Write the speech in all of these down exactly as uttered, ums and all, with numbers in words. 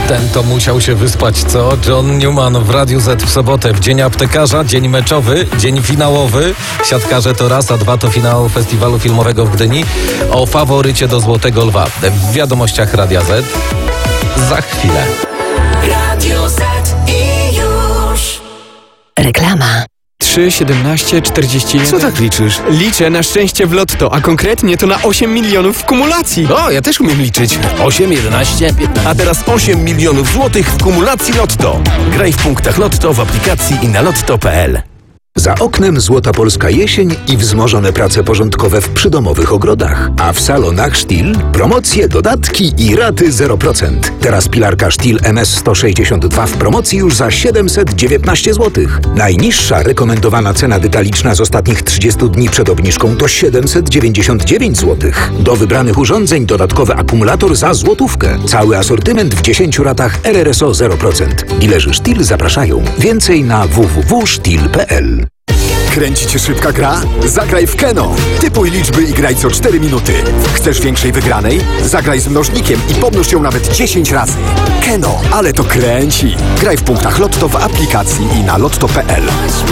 Ten to musiał się wyspać, co? John Newman w Radiu Z w sobotę, w Dzień Aptekarza, dzień meczowy, dzień finałowy. Siatkarze to raz, a dwa to finał Festiwalu Filmowego w Gdyni. O faworycie do Złotego Lwa w wiadomościach Radia Z za chwilę. Radio Z i już. Reklama. trzy, siedemnaście, czterdzieści jeden. Co tak liczysz? Liczę na szczęście w lotto, a konkretnie to na osiem milionów w kumulacji. O, ja też umiem liczyć. osiem, jedenaście, piętnaście. A teraz osiem milionów złotych w kumulacji Lotto. Graj w punktach Lotto w aplikacji i na lotto kropka pe el. Za oknem złota polska jesień i wzmożone prace porządkowe w przydomowych ogrodach. A w salonach Stihl promocje, dodatki i raty zero procent. Teraz pilarka Stihl M S sto sześćdziesiąt dwa w promocji już za siedemset dziewiętnaście złotych. Najniższa rekomendowana cena detaliczna z ostatnich trzydziestu dni przed obniżką to siedemset dziewięćdziesiąt dziewięć złotych. Do wybranych urządzeń dodatkowy akumulator za złotówkę. Cały asortyment w dziesięciu ratach R R S O zero procent. Dilerzy Stihl zapraszają. Więcej na w w w kropka stihl kropka pe el. Kręci cię szybka gra? Zagraj w Keno. Typuj liczby i graj co cztery minuty. Chcesz większej wygranej? Zagraj z mnożnikiem i pomnóż ją nawet dziesięć razy. Keno, ale to kręci. Graj w punktach Lotto w aplikacji i na lotto kropka pe el.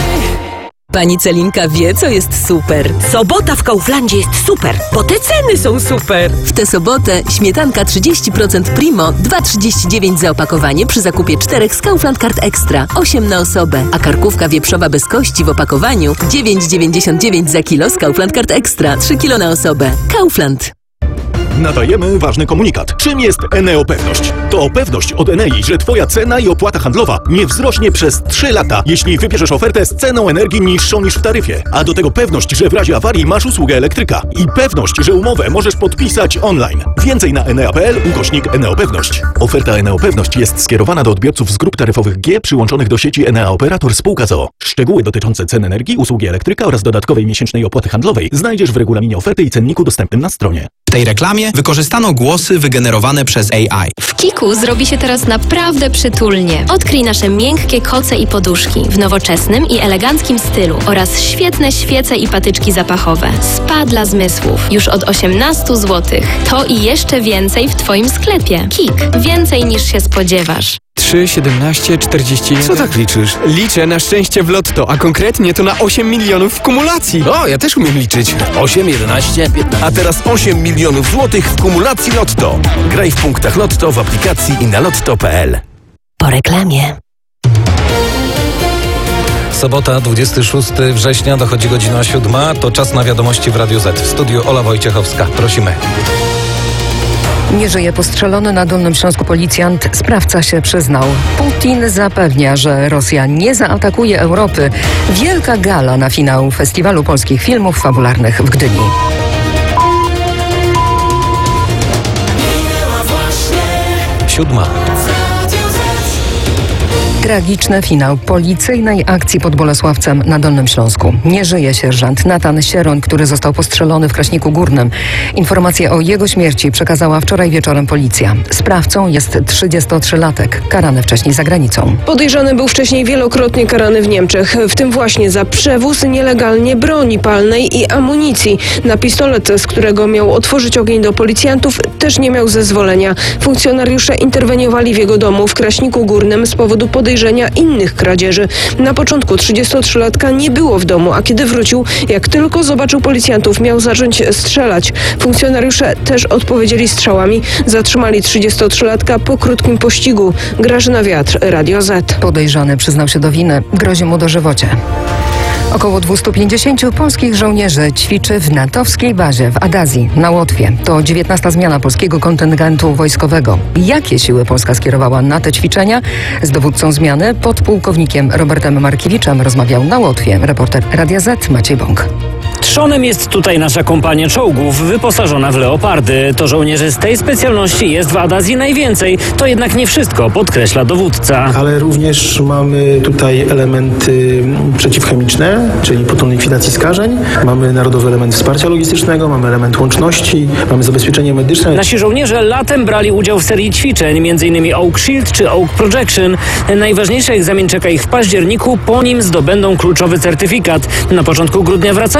Pani Celinka wie, co jest super. Sobota w Kauflandzie jest super, bo te ceny są super. W tę sobotę śmietanka trzydzieści procent Primo, dwa trzydzieści dziewięć za opakowanie przy zakupie czterech z Kaufland Card Extra, osiem na osobę. A karkówka wieprzowa bez kości w opakowaniu dziewięć dziewięćdziesiąt dziewięć za kilo z Kaufland Card Extra, trzy kilo na osobę. Kaufland. Nadajemy ważny komunikat. Czym jest Eneo Pewność? To pewność od Enei, że Twoja cena i opłata handlowa nie wzrośnie przez trzy lata, jeśli wybierzesz ofertę z ceną energii niższą niż w taryfie. A do tego pewność, że w razie awarii masz usługę elektryka. I pewność, że umowę możesz podpisać online. Więcej na enea kropka pe el ukośnik Eneo Pewność. Oferta Eneo Pewność jest skierowana do odbiorców z grup taryfowych G przyłączonych do sieci Enea Operator Spółka z o o. Szczegóły dotyczące cen energii, usługi elektryka oraz dodatkowej miesięcznej opłaty handlowej znajdziesz w regulaminie oferty i cenniku dostępnym na stronie. W tej reklamie wykorzystano głosy wygenerowane przez A I. W Kiku zrobi się teraz naprawdę przytulnie. Odkryj nasze miękkie koce i poduszki w nowoczesnym i eleganckim stylu oraz świetne świece i patyczki zapachowe. Spa dla zmysłów już od osiemnaście złotych. To i jeszcze więcej w Twoim sklepie. Kik. Więcej niż się spodziewasz. trzy, siedemnaście, czterdzieści jeden. Co tak liczysz? Liczę na szczęście w lotto, a konkretnie to na osiem milionów w kumulacji. O, ja też umiem liczyć. osiem, jedenaście, piętnaście. A teraz osiem milionów złotych w kumulacji Lotto. Graj w punktach Lotto w aplikacji i na lotto kropka pe el. Po reklamie. Sobota, dwudziestego szóstego września, dochodzi godzina siódma. To czas na wiadomości w Radiu Z. W studiu Ola Wojciechowska. Prosimy. Nie żyje postrzelony na Dolnym Śląsku policjant. Sprawca się przyznał. Putin zapewnia, że Rosja nie zaatakuje Europy. Wielka gala na finał Festiwalu Polskich Filmów Fabularnych w Gdyni. Siódma. Tragiczny finał policyjnej akcji pod Bolesławcem na Dolnym Śląsku. Nie żyje sierżant Natan Sieroń, który został postrzelony w Kraśniku Górnym. Informację o jego śmierci przekazała wczoraj wieczorem policja. Sprawcą jest trzydziestotrzylatek, karany wcześniej za granicą. Podejrzany był wcześniej wielokrotnie karany w Niemczech, w tym właśnie za przewóz nielegalnie broni palnej i amunicji. Na pistolet, z którego miał otworzyć ogień do policjantów, też nie miał zezwolenia. Funkcjonariusze interweniowali w jego domu w Kraśniku Górnym z powodu podejrzenia innych kradzieży. Na początku trzydziestotrzylatka nie było w domu, a kiedy wrócił, jak tylko zobaczył policjantów, miał zacząć strzelać. Funkcjonariusze też odpowiedzieli strzałami. Zatrzymali trzydziestotrzylatka po krótkim pościgu. Grażyna Wiatr, Radio Z. Podejrzany przyznał się do winy. Grozi mu dożywocie. Około dwieście pięćdziesiąt polskich żołnierzy ćwiczy w natowskiej bazie w Adazji na Łotwie. To dziewiętnasta zmiana polskiego kontyngentu wojskowego. Jakie siły Polska skierowała na te ćwiczenia? Z dowódcą zmiany, podpułkownikiem Robertem Markiewiczem, rozmawiał na Łotwie reporter Radia Z Maciej Bąk. Trzonem jest tutaj nasza kompania czołgów wyposażona w leopardy. To żołnierzy z tej specjalności jest w Adazji najwięcej. To jednak nie wszystko, podkreśla dowódca. Ale również mamy tutaj elementy przeciwchemiczne, czyli proton likwidacji skażeń. Mamy narodowy element wsparcia logistycznego, mamy element łączności, mamy zabezpieczenie medyczne. Nasi żołnierze latem brali udział w serii ćwiczeń, m.in. Oak Shield czy Oak Projection. Najważniejszy egzamin czeka ich w październiku, po nim zdobędą kluczowy certyfikat. Na początku grudnia wracają do domu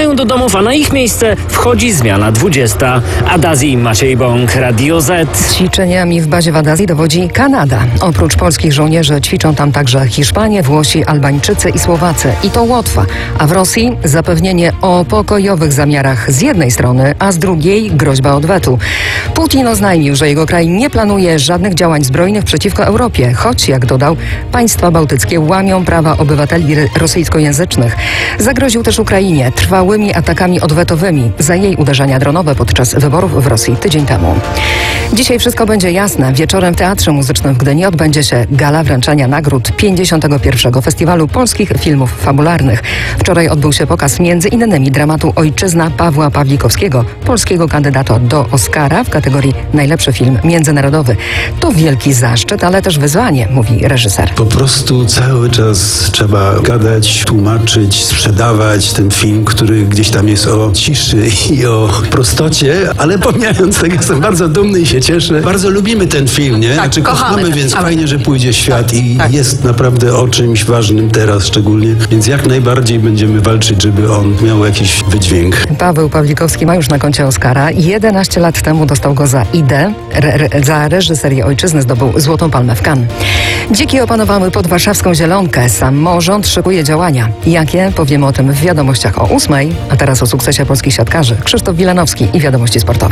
kapitanów, a na ich miejsce wchodzi zmiana dwudziesta. Adazji i Maciej Bąk, Radio Z. Ćwiczeniami w bazie w Adazji dowodzi Kanada. Oprócz polskich żołnierzy ćwiczą tam także Hiszpanie, Włosi, Albańczycy i Słowacy. I to Łotwa. A w Rosji zapewnienie o pokojowych zamiarach z jednej strony, a z drugiej groźba odwetu. Putin oznajmił, że jego kraj nie planuje żadnych działań zbrojnych przeciwko Europie, choć, jak dodał, państwa bałtyckie łamią prawa obywateli rosyjskojęzycznych. Zagroził też Ukrainie trwałymi atakami odwetowymi za jej uderzenia dronowe podczas wyborów w Rosji tydzień temu. Dzisiaj wszystko będzie jasne. Wieczorem w Teatrze Muzycznym w Gdyni odbędzie się gala wręczania nagród pięćdziesiątego pierwszego Festiwalu Polskich Filmów Fabularnych. Wczoraj odbył się pokaz między innymi dramatu Ojczyzna Pawła Pawlikowskiego, polskiego kandydata do Oscara w kategorii Najlepszy film międzynarodowy. To wielki zaszczyt, ale też wyzwanie, mówi reżyser. Po prostu cały czas trzeba gadać, tłumaczyć, sprzedawać ten film, który gdzieś tam jest o ciszy i o prostocie, ale pomijając tego, jestem bardzo dumny i się cieszę. Bardzo lubimy ten film, nie? Tak, znaczy kochamy, kochamy, więc ale... fajnie, że pójdzie w świat tak, i tak. jest naprawdę o czymś ważnym teraz szczególnie, więc jak najbardziej będziemy walczyć, żeby on miał jakiś wydźwięk. Paweł Pawlikowski ma już na koncie Oscara. jedenaście lat temu dostał go za Idę. Re, re, za reżyserię Ojczyzny zdobył Złotą Palmę w Cannes. Dziki opanowały podwarszawską Zielonkę. Samorząd szykuje działania. Jakie? Powiemy o tym w wiadomościach o ósmej. A teraz o sukcesie polskich siatkarzy. Krzysztof Wilanowski i wiadomości sportowe.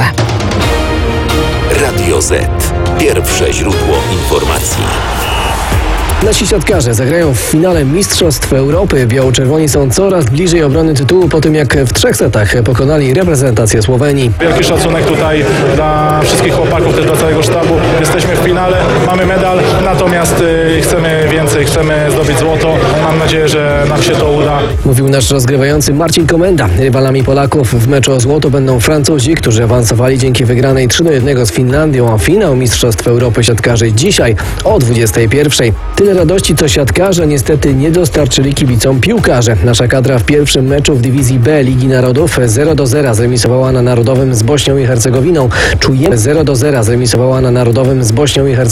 Radio Z. Pierwsze źródło informacji. Nasi siatkarze zagrają w finale Mistrzostw Europy. Biało-czerwoni są coraz bliżej obrony tytułu po tym, jak w trzech setach pokonali reprezentację Słowenii. Wielki szacunek tutaj dla wszystkich chłopaków, też dla całego sztabu. Jesteśmy w finale, mamy medal, natomiast y, chcemy więcej, chcemy zdobyć złoto. Mam nadzieję, że nam się to uda. Mówił nasz rozgrywający Marcin Komenda. Rywalami Polaków w meczu o złoto będą Francuzi, którzy awansowali dzięki wygranej trzy do jednego z Finlandią, a finał Mistrzostw Europy siatkarzy dzisiaj o dwudziestej pierwszej. Tyle radości, co siatkarze niestety nie dostarczyli kibicom piłkarze. Nasza kadra w pierwszym meczu w dywizji B Ligi Narodów zero do zera zremisowała na Narodowym z Bośnią i Hercegowiną. Czujemy zero do zera zremisowała na Narodowym z Bośnią i Hercegowiną.